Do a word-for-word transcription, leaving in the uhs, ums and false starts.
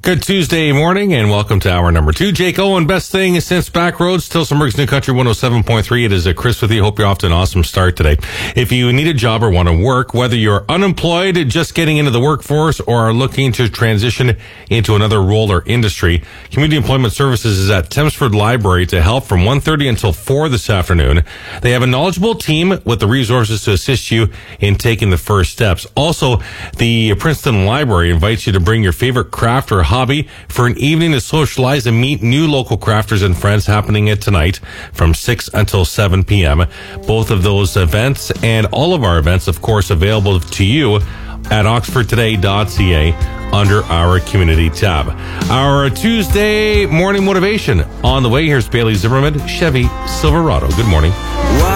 Good Tuesday morning and welcome to hour number two. Jake Owen, best thing since back roads, Tilsonburg's New Country one oh seven point three. It is a Chris with you. Hope you're off to an awesome start today. If you need a job or want to work, whether you're unemployed, just getting into the workforce, or are looking to transition into another role or industry, Community Employment Services is at Thamesford Library to help from one thirty until four this afternoon. They have a knowledgeable team with the resources to assist you in taking the first steps. Also, the Princeton Library invites you to bring your favorite craft or hobby for an evening to socialize and meet new local crafters and friends, happening at tonight from six until seven p.m. Both of those events and all of our events, of course, available to you at oxford today dot c a under our community tab. Our Tuesday morning motivation on the way. Here's Bailey Zimmerman, Chevy Silverado. Good morning. Wow.